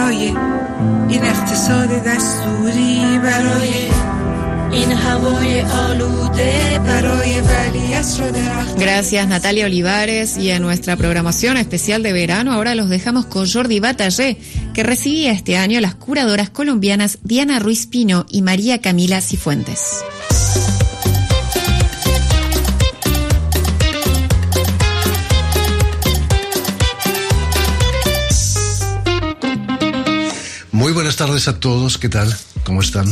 برای این اقتصاد دستوری، برای این هوای آلوده، برای ولیعصر درخت. Gracias Natalia Olivares, y en nuestra programación especial de verano ahora los dejamos con Jordi Batallé, que recibía este año a las curadoras colombianas Diana Ruiz Pino y María Camila Cifuentes. Muy buenas tardes a todos, ¿qué tal? ¿Cómo están?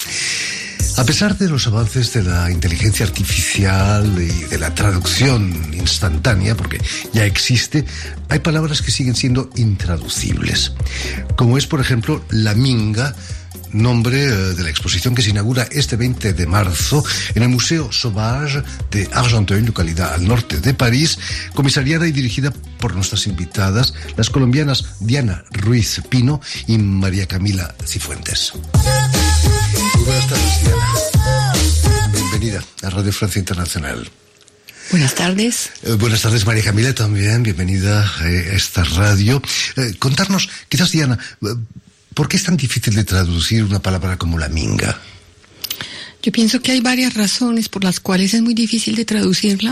A pesar de los avances de la inteligencia artificial y de la traducción instantánea, porque ya existe, hay palabras que siguen siendo intraducibles. Como es, por ejemplo, la minga, nombre de la exposición que se inaugura este 20 de marzo en el Museo Sauvage de Argenteuil, localidad al norte de París, comisariada y dirigida por nuestras invitadas, las colombianas Diana Ruiz Pino y María Camila Cifuentes. Muy buenas tardes, Diana. Bienvenida a Radio Francia Internacional. Buenas tardes. Buenas tardes, María Camila, también. Bienvenida a esta radio. Contarnos, quizás, Diana, ¿por qué es tan difícil de traducir una palabra como la minga? Yo pienso que hay varias razones por las cuales es muy difícil de traducirla.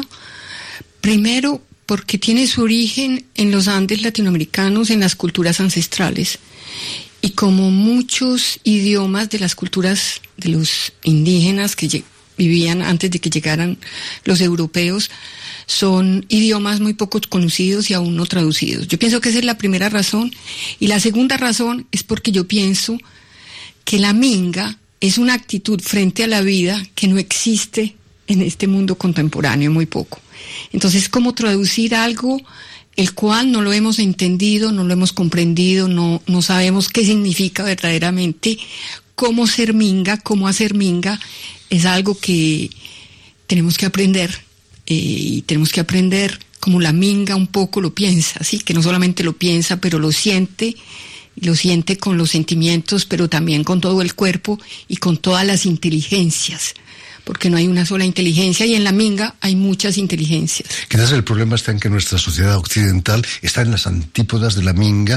Primero, porque tiene su origen en los Andes latinoamericanos, en las culturas ancestrales. Y como muchos idiomas de las culturas de los indígenas que vivían antes de que llegaran los europeos, son idiomas muy poco conocidos y aún no traducidos. Yo pienso que esa es la primera razón. Y la segunda razón es porque yo pienso que la minga es una actitud frente a la vida que no existe en este mundo contemporáneo, muy poco. Entonces, ¿cómo traducir algo el cual no lo hemos entendido, no lo hemos comprendido, no sabemos qué significa verdaderamente? Cómo ser minga, cómo hacer minga, es algo que tenemos que aprender. Y tenemos que aprender como la minga un poco lo piensa, ¿sí? Que no solamente lo piensa, pero lo siente con los sentimientos, pero también con todo el cuerpo y con todas las inteligencias, porque no hay una sola inteligencia y en la minga hay muchas inteligencias. Quizás el problema está en que nuestra sociedad occidental está en las antípodas de la minga.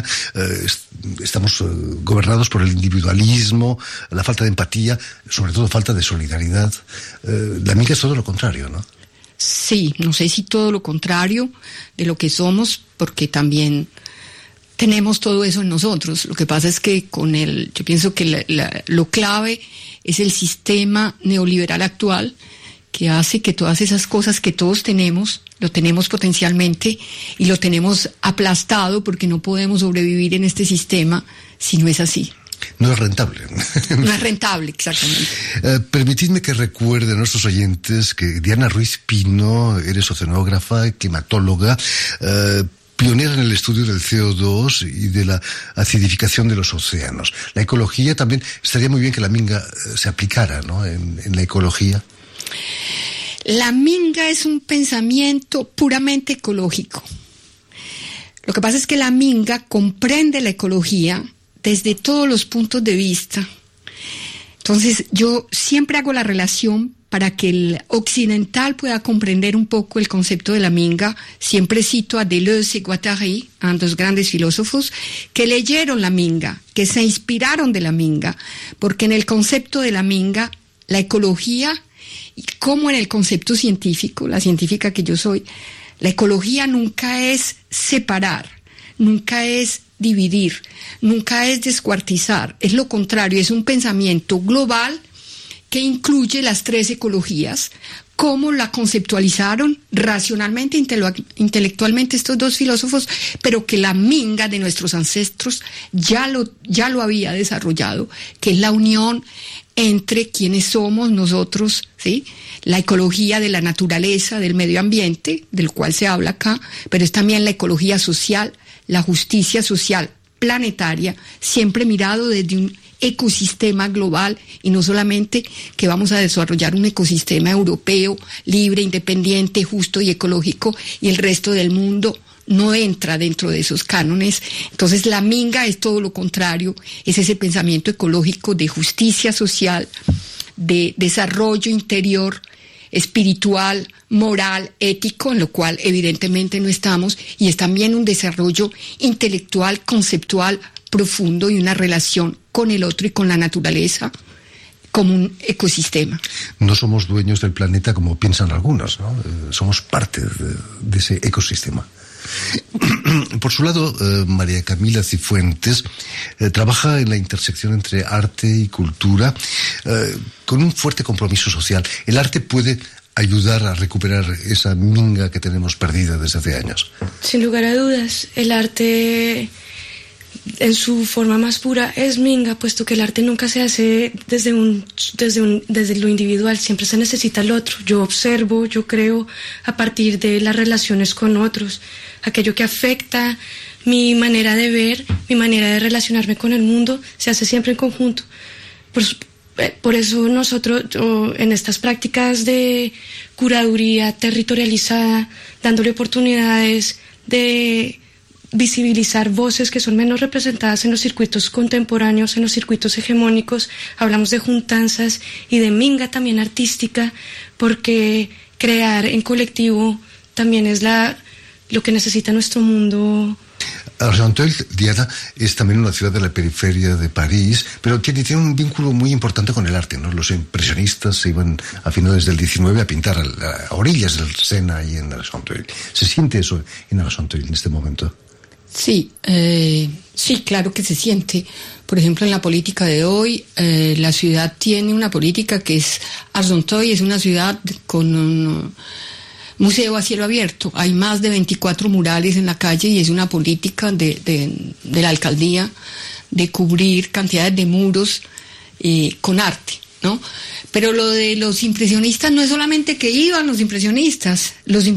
Estamos gobernados por el individualismo, la falta de empatía, sobre todo falta de solidaridad. La minga es todo lo contrario, ¿no? Sí, no sé si todo lo contrario de lo que somos, porque también tenemos todo eso en nosotros. Lo que pasa es que yo pienso que lo clave es el sistema neoliberal actual, que hace que todas esas cosas que todos tenemos, lo tenemos potencialmente y lo tenemos aplastado, porque no podemos sobrevivir en este sistema si no es así. No es rentable. No es rentable, exactamente. Permitidme que recuerde a nuestros oyentes que Diana Ruiz Pino, eres oceanógrafa, climatóloga, pionera en el estudio del CO2 y de la acidificación de los océanos. La ecología también, estaría muy bien que la minga se aplicara, ¿no?, en la ecología. La minga es un pensamiento puramente ecológico. Lo que pasa es que la minga comprende la ecología desde todos los puntos de vista. Entonces, yo siempre hago la relación para que el occidental pueda comprender un poco el concepto de la minga. Siempre cito a Deleuze y Guattari, a dos grandes filósofos, que leyeron la minga, que se inspiraron de la minga, porque en el concepto de la minga, la ecología, como en el concepto científico, la científica que yo soy, la ecología nunca es separar, nunca es dividir, nunca es descuartizar, es lo contrario, es un pensamiento global que incluye las tres ecologías, como la conceptualizaron racionalmente, intelectualmente estos dos filósofos, pero que la minga de nuestros ancestros ya lo había desarrollado, que es la unión entre quienes somos nosotros, ¿sí? La ecología de la naturaleza, del medio ambiente, del cual se habla acá, pero es también la ecología social, la justicia social planetaria, siempre mirado desde un ecosistema global, y no solamente que vamos a desarrollar un ecosistema europeo, libre, independiente, justo y ecológico, y el resto del mundo no entra dentro de esos cánones. Entonces la minga es todo lo contrario, es ese pensamiento ecológico de justicia social, de desarrollo interior, espiritual, moral, ético, en lo cual evidentemente no estamos, y es también un desarrollo intelectual, conceptual, profundo y una relación con el otro y con la naturaleza como un ecosistema. No somos dueños del planeta como piensan algunos, ¿no? Somos parte de ese ecosistema. Por su lado, María Camila Cifuentes trabaja en la intersección entre arte y cultura con un fuerte compromiso social. El arte puede ayudar a recuperar esa minga que tenemos perdida desde hace años. Sin lugar a dudas, el arte en su forma más pura es minga, puesto que el arte nunca se hace desde lo individual, siempre se necesita el otro. Yo observo, yo creo a partir de las relaciones con otros, aquello que afecta mi manera de ver, mi manera de relacionarme con el mundo, se hace siempre en conjunto. Por eso nosotros en estas prácticas de curaduría territorializada, dándole oportunidades de visibilizar voces que son menos representadas en los circuitos contemporáneos, en los circuitos hegemónicos, hablamos de juntanzas y de minga también artística, porque crear en colectivo también es lo que necesita nuestro mundo. Argenteuil, Diana, es también una ciudad de la periferia de París, pero tiene un vínculo muy importante con el arte, ¿no? Los impresionistas se iban a finales del 19 a pintar a orillas del Sena y en Argenteuil. ¿Se siente eso en Argenteuil en este momento? Sí, sí, claro que se siente. Por ejemplo, en la política de hoy, la ciudad tiene una política que es Argenteuil, es una ciudad con un museo a cielo abierto. Hay más de 24 murales en la calle y es una política de la alcaldía de cubrir cantidades de muros con arte, ¿no? Pero lo de los impresionistas no es solamente que iban los impresionistas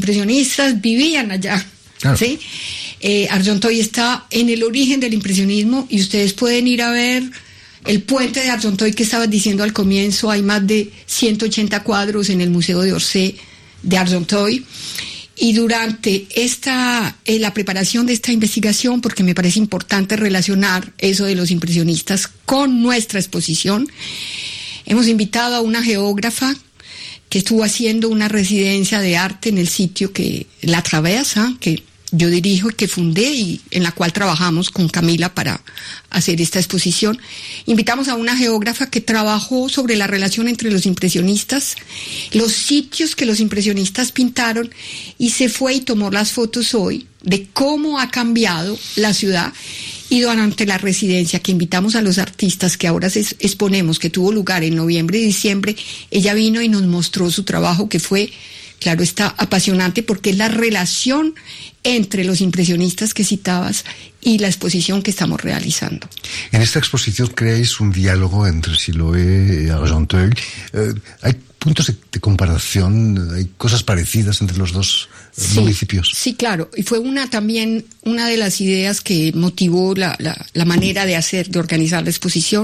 vivían allá, claro. ¿Sí? Argenteuil está en el origen del impresionismo y ustedes pueden ir a ver el puente de Argenteuil que estabas diciendo al comienzo. Hay más de 180 cuadros en el Museo de Orsay de Argenteuil, y durante la preparación de esta investigación, porque me parece importante relacionar eso de los impresionistas con nuestra exposición, hemos invitado a una geógrafa que estuvo haciendo una residencia de arte en el sitio que La Traversa, que yo dirijo y que fundé y en la cual trabajamos con Camila para hacer esta exposición. Invitamos a una geógrafa que trabajó sobre la relación entre los impresionistas, los sitios que los impresionistas pintaron, y se fue y tomó las fotos hoy de cómo ha cambiado la ciudad. Y durante la residencia que invitamos a los artistas que ahora exponemos, que tuvo lugar en noviembre y diciembre, ella vino y nos mostró su trabajo, que fue, claro, está apasionante, porque es la relación entre los impresionistas que citabas y la exposición que estamos realizando. En esta exposición creáis un diálogo entre Siloé y Argenteuil. ¿Hay puntos de comparación? ¿Hay cosas parecidas entre los dos municipios? Sí, claro. Y fue también una de las ideas que motivó la manera de organizar la exposición,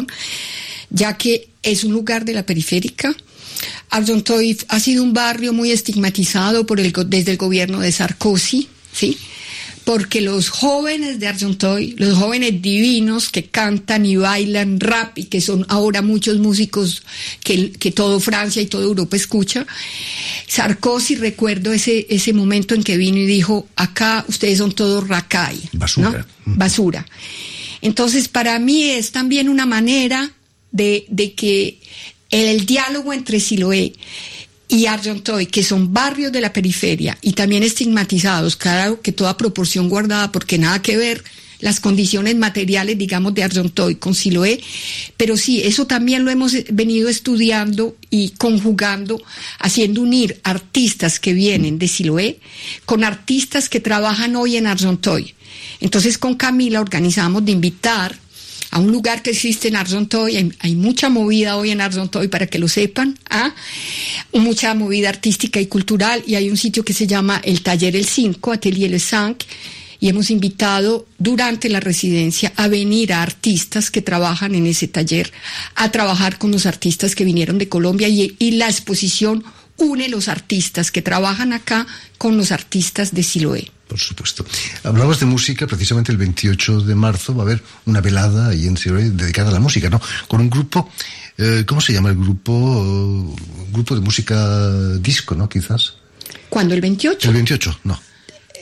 ya que es un lugar de la periférica. Argenteuil ha sido un barrio muy estigmatizado desde el gobierno de Sarkozy, ¿sí? Porque los jóvenes de Argenteuil, los jóvenes divinos que cantan y bailan rap y que son ahora muchos músicos que todo Francia y toda Europa escucha, Sarkozy, recuerdo ese momento en que vino y dijo: acá ustedes son todos racaille, basura, ¿no? Basura. Entonces, para mí es también una manera de que el diálogo entre Siloé y Argenteuil, que son barrios de la periferia y también estigmatizados, claro que toda proporción guardada, porque nada que ver las condiciones materiales, digamos, de Argenteuil con Siloé, pero sí, eso también lo hemos venido estudiando y conjugando, haciendo unir artistas que vienen de Siloé con artistas que trabajan hoy en Argenteuil. Entonces, con Camila organizamos de invitar a un lugar que existe en Argenteuil. Hay mucha movida hoy en Argenteuil, para que lo sepan, mucha movida artística y cultural, y hay un sitio que se llama el Taller El 5, Atelier Le 5, y hemos invitado durante la residencia a venir a artistas que trabajan en ese taller, a trabajar con los artistas que vinieron de Colombia, y la exposición une los artistas que trabajan acá con los artistas de Siloé. Por supuesto. Hablabas de música, precisamente el 28 de marzo va a haber una velada ahí en Siloé dedicada a la música, ¿no? Con un grupo, ¿cómo se llama el grupo? Grupo de música disco, ¿no? Quizás. ¿Cuándo? ¿El 28? El 28, no.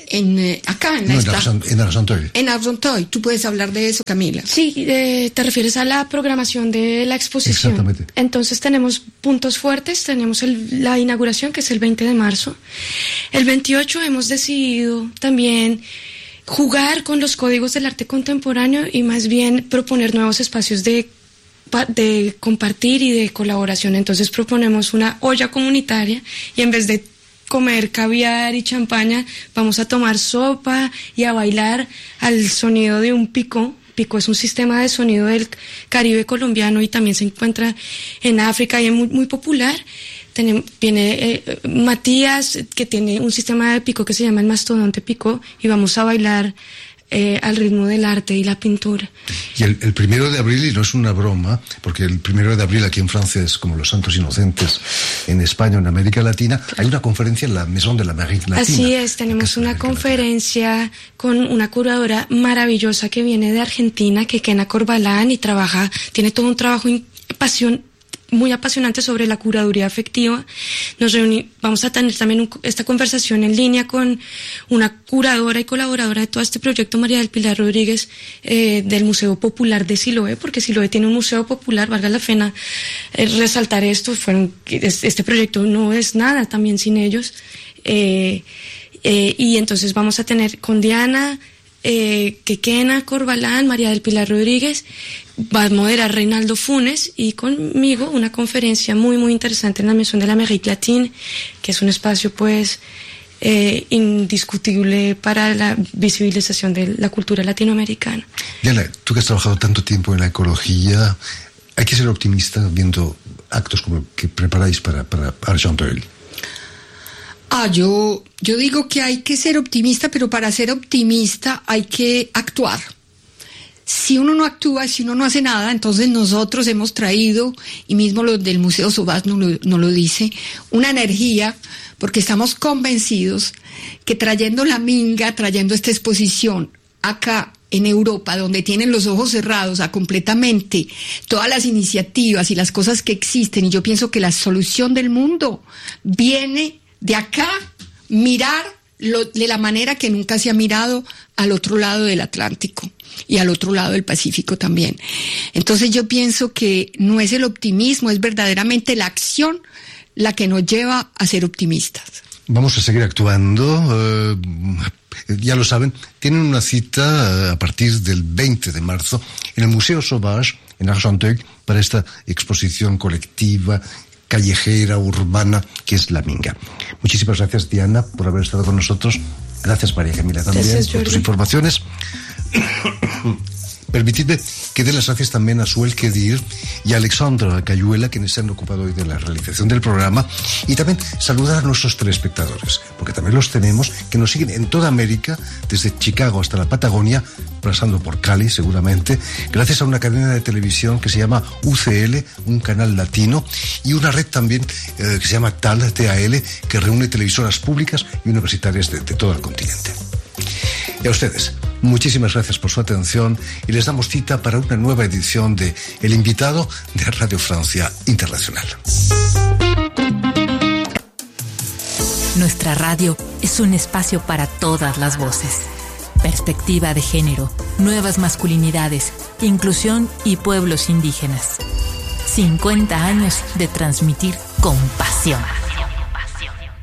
acá en Argenteuil. En Argenteuil. ¿Tú puedes hablar de eso, Camila? Sí, te refieres a la programación de la exposición. Exactamente. Entonces tenemos puntos fuertes, tenemos la inauguración, que es el 20 de marzo. El 28 hemos decidido también jugar con los códigos del arte contemporáneo y más bien proponer nuevos espacios de compartir y de colaboración. Entonces proponemos una olla comunitaria y en vez de comer caviar y champaña, vamos a tomar sopa y a bailar al sonido de un pico. Pico es un sistema de sonido del Caribe colombiano y también se encuentra en África y es muy, muy popular. Viene Matías, que tiene un sistema de pico que se llama el mastodonte pico, y vamos a bailar al ritmo del arte y la pintura. Y el 1 de abril, y no es una broma, porque el 1 de abril aquí en Francia es como los Santos Inocentes, en España, en América Latina, hay una conferencia en la Maison de l'Amérique Latina. Así es, tenemos una conferencia con una curadora maravillosa que viene de Argentina, que es Kena Corbalán, y tiene todo un trabajo muy apasionante sobre la curaduría afectiva. Vamos a tener también esta conversación en línea con una curadora y colaboradora de todo este proyecto, María del Pilar Rodríguez, del Museo Popular de Siloé, porque Siloé tiene un museo popular, valga la pena resaltar esto. Este proyecto no es nada también sin ellos. Y entonces vamos a tener con Diana, Kena Corbalán, María del Pilar Rodríguez, va a moderar Reinaldo Funes y conmigo una conferencia muy muy interesante en la Maison de l'Amérique Latine, que es un espacio pues indiscutible para la visibilización de la cultura latinoamericana. Diana, tú que has trabajado tanto tiempo en la ecología, hay que ser optimista viendo actos como el que preparáis para Argenteuil. Yo digo que hay que ser optimista, pero para ser optimista hay que actuar. Si uno no actúa, si uno no hace nada, entonces nosotros hemos traído, y mismo los del Museo Sauvage nos lo dice, una energía, porque estamos convencidos que trayendo la minga, trayendo esta exposición acá en Europa, donde tienen los ojos cerrados a completamente todas las iniciativas y las cosas que existen, y yo pienso que la solución del mundo viene de acá, mirar de la manera que nunca se ha mirado al otro lado del Atlántico y al otro lado del Pacífico también. Entonces yo pienso que no es el optimismo, es verdaderamente la acción la que nos lleva a ser optimistas. Vamos a seguir actuando, ya lo saben, tienen una cita a partir del 20 de marzo en el Museo Sauvage, en Argenteuil, para esta exposición colectiva, callejera, urbana, que es la minga. Muchísimas gracias, Diana, por haber estado con nosotros. Gracias, María Camila, también, gracias, por tus informaciones. Permitidme que dé las gracias también a Suel Kedir y a Alexandra Cayuela, quienes se han ocupado hoy de la realización del programa, y también saludar a nuestros telespectadores, porque también los tenemos, que nos siguen en toda América, desde Chicago hasta la Patagonia, pasando por Cali seguramente, gracias a una cadena de televisión que se llama UCL, un canal latino, y una red también que se llama TAL, que reúne televisoras públicas y universitarias de todo el continente. Y a ustedes, muchísimas gracias por su atención, y les damos cita para una nueva edición de El Invitado de Radio Francia Internacional. Nuestra radio es un espacio para todas las voces. Perspectiva de género, nuevas masculinidades, inclusión y pueblos indígenas. 50 años de transmitir con pasión.